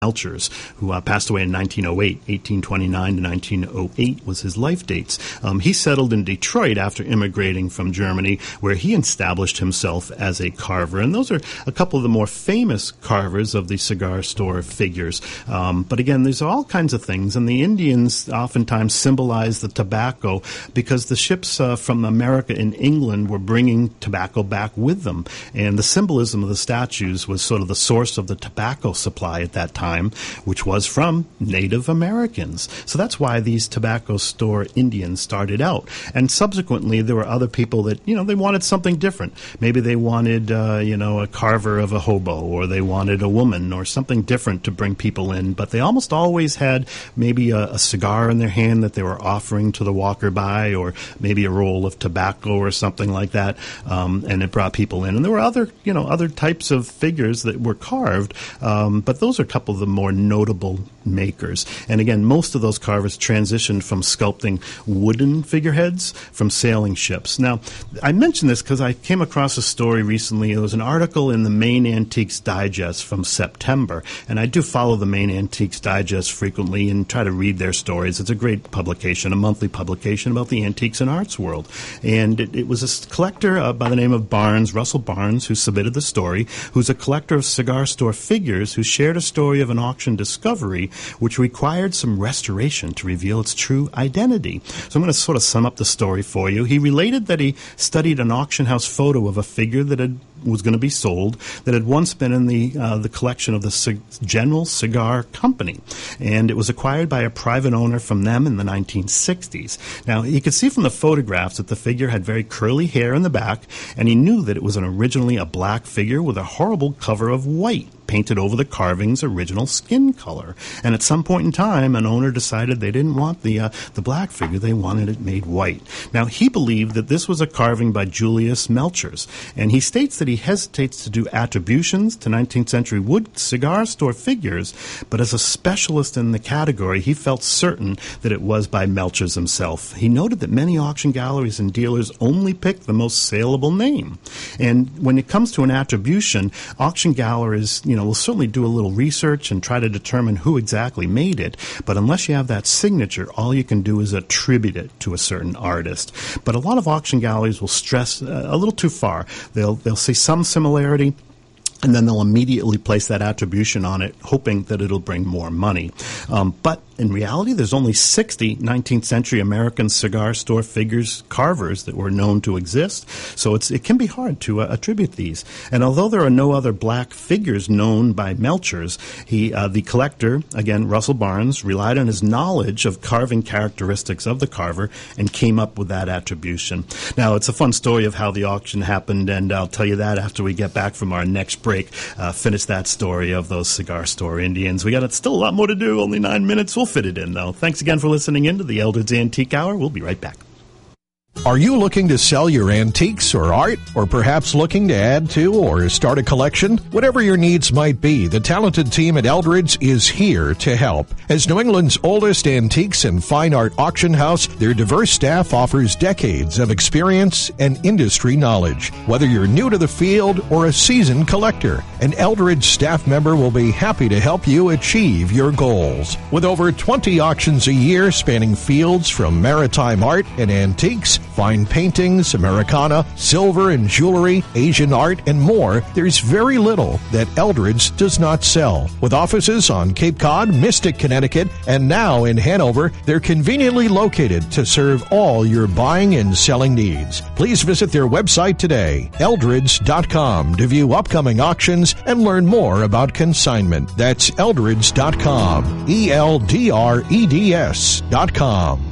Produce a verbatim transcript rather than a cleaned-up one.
Melchers, who uh, passed away in nineteen oh eight. eighteen twenty-nine to nineteen oh eight was his life dates. Um, he settled in Detroit after immigrating from Germany, where he established himself as a carver. And those are a couple of the more famous carvers of the cigar store figures. Um, but again, there's all kinds of things. And the Indians oftentimes symbolize the tobacco because the ships uh, from America and England were bringing tobacco back with them. And the symbolism of the statues was sort of the source of the tobacco supply at that time, which was from Native Americans. So that's why these tobacco store Indians started out. And subsequently, there were other people that, you know, they wanted something different. Maybe they wanted, uh, you know, a carver of a hobo, or they wanted a woman, or something different to bring people in. But they almost always had maybe a, a cigar in their hand that they were offering to the walker by, or maybe a roll of tobacco or something like that. Um, and it brought people in. And there were other, you know, other types of figures that were carved. Um, but those are a couple of the more notable makers. And again, most of those carvers transitioned from sculpting wooden figureheads from sailing ships. Now, I mentioned this because I came across a story recently. It was an article in the Maine Antiques Digest from September, and I do follow the Maine Antiques Digest frequently and try to read their stories. It's a great publication, a monthly publication about the antiques and arts world. And it, it was a collector uh, by the name of Barnes, Russell Barnes, who submitted the story, who's a collector of cigar store figures, who shared a story of an auction discovery which required some restoration to reveal its true identity. So I'm going to sort of sum up the story for you. He related that he studied an auction house photo of a figure that had was going to be sold that had once been in the uh, the collection of the C- General Cigar Company, and it was acquired by a private owner from them in the nineteen sixties. Now, you could see from the photographs that the figure had very curly hair in the back, and he knew that it was an originally a black figure with a horrible cover of white painted over the carving's original skin color. And at some point in time, an owner decided they didn't want the uh, the black figure, they wanted it made white. Now, he believed that this was a carving by Julius Melchers, and he states that he hesitates to do attributions to nineteenth century wood cigar store figures, but as a specialist in the category, he felt certain that it was by Melchers himself. He noted that many auction galleries and dealers only pick the most saleable name. And when it comes to an attribution, auction galleries, you know, will certainly do a little research and try to determine who exactly made it, but unless you have that signature, all you can do is attribute it to a certain artist. But a lot of auction galleries will stress uh, a little too far. They'll they'll say some similarity, and then they'll immediately place that attribution on it, hoping that it'll bring more money. Um, but in reality, there's only sixty nineteenth century American cigar store figures, carvers, that were known to exist. So it's, it can be hard to uh, attribute these. And although there are no other black figures known by Melchers, he, uh, the collector, again, Russell Barnes, relied on his knowledge of carving characteristics of the carver and came up with that attribution. Now, it's a fun story of how the auction happened, and I'll tell you that after we get back from our next break. Uh, finish that story of those cigar store Indians. We got it, still a lot more to do, only nine minutes. We'll fit it in, though. Thanks again for listening in to the Eldred's Antique Hour. We'll be right back. Are you looking to sell your antiques or art, or perhaps looking to add to or start a collection? Whatever your needs might be, the talented team at Eldred's is here to help. As New England's oldest antiques and fine art auction house, their diverse staff offers decades of experience and industry knowledge. Whether you're new to the field or a seasoned collector, an Eldred's staff member will be happy to help you achieve your goals. With over twenty auctions a year spanning fields from maritime art and antiques, fine paintings, Americana, silver and jewelry, Asian art, and more, there's very little that Eldred's does not sell. With offices on Cape Cod, Mystic, Connecticut, and now in Hanover, they're conveniently located to serve all your buying and selling needs. Please visit their website today, eldreds dot com, to view upcoming auctions and learn more about consignment. That's eldreds dot com, E L D R E D S dot com.